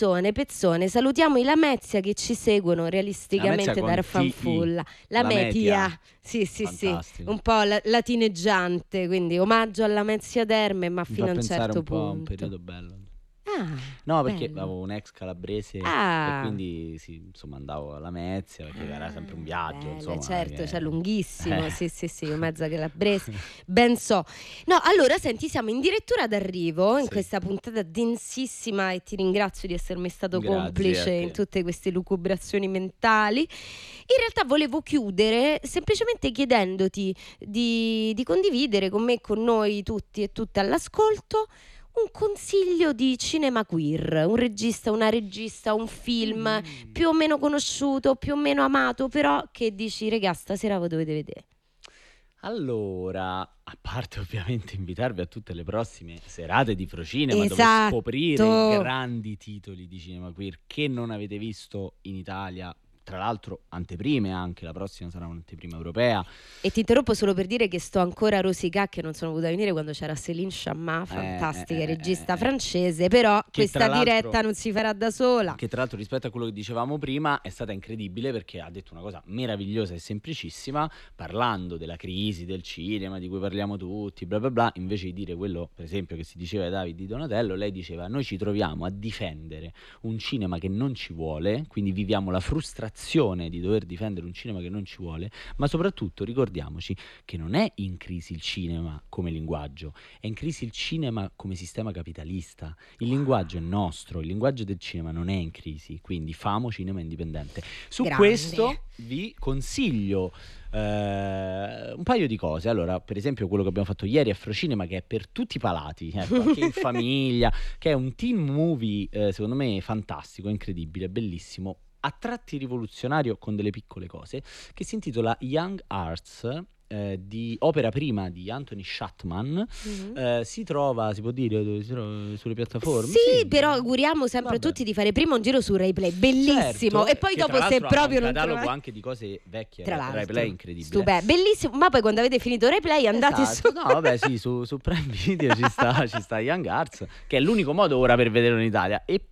Pezzone, salutiamo i Lamezia che ci seguono realisticamente da Raffanfulla. Lametia, sì, Fantastico. un po' latineggiante, quindi omaggio alla Lamezia Terme, ma Mi fino fa a un pensare certo un po' a un punto. periodo bello. Ah, No, perché bello. avevo un ex calabrese e Ah, quindi sì, insomma andavo alla Lamezia perché era sempre un viaggio, bello, insomma, certo, cioè lunghissimo, Eh. sì, un mezzo calabrese, ben so. No, allora, senti, siamo addirittura d'arrivo in Sì. questa puntata densissima e ti ringrazio di essermi stato Grazie a complice te. in tutte queste lucubrazioni mentali. In realtà volevo chiudere semplicemente chiedendoti di condividere con me, con noi tutti e tutte all'ascolto, un consiglio di cinema queer, un regista, una regista, un film più o meno conosciuto, più o meno amato, però che dici, regà, stasera voi dovete vedere. Allora, a parte ovviamente invitarvi a tutte le prossime serate di Frocinema dove Esatto. scoprire grandi titoli di cinema queer che non avete visto in Italia. Tra l'altro anteprime anche, la prossima sarà un'anteprima europea. E ti interrompo solo per dire che sto ancora a rosicà che non sono voluta venire quando c'era Céline Sciamma, fantastica regista francese, però Che questa tra l'altro- diretta non si farà da sola. Che tra l'altro rispetto a quello che dicevamo prima è stata incredibile perché ha detto una cosa meravigliosa e semplicissima, parlando della crisi del cinema di cui parliamo tutti, bla bla bla, invece di dire quello per esempio che si diceva ai David di Donatello, lei diceva noi ci troviamo a difendere un cinema che non ci vuole, quindi viviamo la frustrazione di dover difendere un cinema che non ci vuole, ma soprattutto ricordiamoci che non è in crisi il cinema come linguaggio, è in crisi il cinema come sistema capitalista. Il linguaggio è nostro, il linguaggio del cinema non è in crisi, quindi famo cinema indipendente. Su Grande. questo vi consiglio un paio di cose. Allora, per esempio quello che abbiamo fatto ieri a Frocinema, che è per tutti i palati, ecco, anche in famiglia, che è un teen movie secondo me fantastico, incredibile, bellissimo, a tratti rivoluzionario con delle piccole cose, che si intitola Young Hearts, di opera prima di Anthony Shatman. Si trova, si può dire dove si trova, sulle piattaforme? Sì, però auguriamo sempre a tutti di fare prima un giro su Rai Play, bellissimo. Certo, e poi che dopo tra se l'altro proprio ha un non catalogo trovate, anche di cose vecchie, tra Rai l'altro, Play incredibile. stupendo, bellissimo. Ma poi quando avete finito Rai Play andate Esatto. su. No, vabbè, sì, su Prime Video ci sta Young Hearts, che è l'unico modo ora per vederlo in Italia. E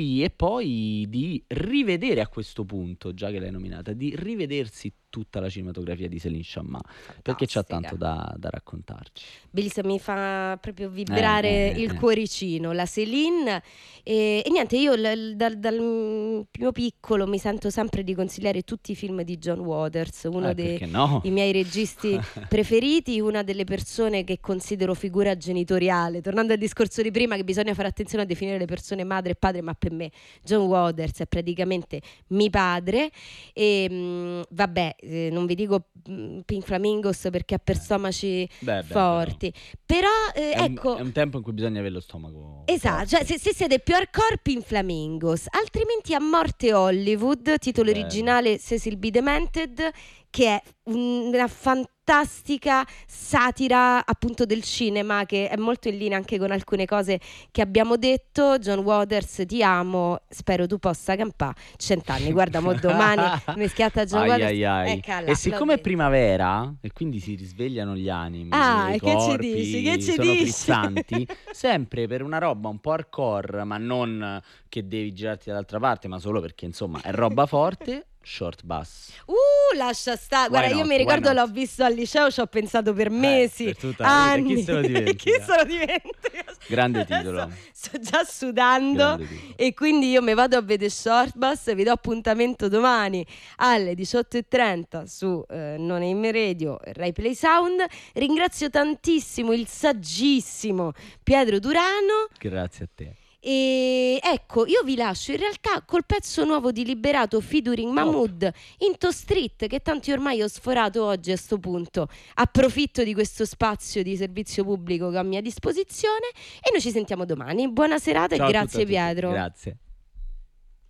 poi di rivedere a questo punto, già che l'hai nominata, di rivedersi tutta la cinematografia di Céline Sciamma, perché c'ha tanto da raccontarci. Bellissimo, mi fa proprio vibrare il cuoricino, la Céline. E niente, io dal mio piccolo mi sento sempre di consigliare tutti i film di John Waters, uno dei miei registi preferiti, una delle persone che considero figura genitoriale. Tornando al discorso di prima, che bisogna fare attenzione a definire le persone madre e padre, ma per me John Waters è praticamente mio padre. E vabbè, non vi dico Pink Flamingos perché ha per stomaci forti, però ecco, è un tempo in cui bisogna avere lo stomaco esatto, cioè se siete più hardcore Pink Flamingos, altrimenti A Morte Hollywood, titolo originale Cecil B. Demented, che è una fantastica satira appunto del cinema, che è molto in linea anche con alcune cose che abbiamo detto. John Waters, ti amo, spero tu possa campare 100 anni. Guarda, mo domani mi schiatta John Waters. E siccome è primavera e quindi si risvegliano gli animi, i corpi che ci sono dici? frizzanti, sempre per una roba un po' hardcore, ma non che devi girarti dall'altra parte, ma solo perché insomma è roba forte. Short Bus. Lascia stare. Guarda, io mi ricordo l'ho visto al liceo, ci ho pensato per mesi, per tutta anni. Chi se lo dimentica? Grande titolo. Sto già sudando e quindi io mi vado a vedere Short Bus. Vi do appuntamento domani alle 18:30 su Non è in Radio, Rai Play Sound. Ringrazio tantissimo il saggissimo Pietro Durano. Grazie a te. E ecco, io vi lascio in realtà col pezzo nuovo di Liberato featuring Mahmood, Into Street, che tanto ormai ho sforato oggi a sto punto. Approfitto di questo spazio di servizio pubblico che ho a mia disposizione e noi ci sentiamo domani. Buona serata. Ciao, e grazie Pietro. Grazie.